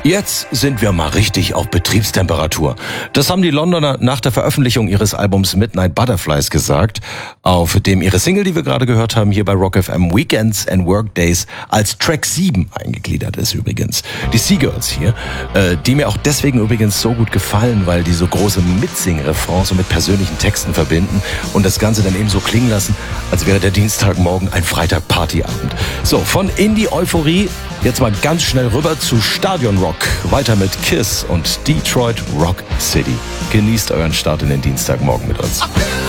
Jetzt sind wir mal richtig auf Betriebstemperatur. Das haben die Londoner nach der Veröffentlichung ihres Albums Midnight Butterflies gesagt, auf dem ihre Single, die wir gerade gehört haben, hier bei Rock FM, Weekends and Workdays, als Track 7 eingegliedert ist übrigens. Die Seagirls hier, die mir auch deswegen übrigens so gut gefallen, weil die so große Mitsing-Refrains so mit persönlichen Texten verbinden und das Ganze dann eben so klingen lassen, als wäre der Dienstagmorgen ein Freitag-Partyabend. So, von Indie-Euphorie jetzt mal ganz schnell rüber zu Stadion Rock. Weiter mit Kiss und Detroit Rock City. Genießt euren Start in den Dienstagmorgen mit uns.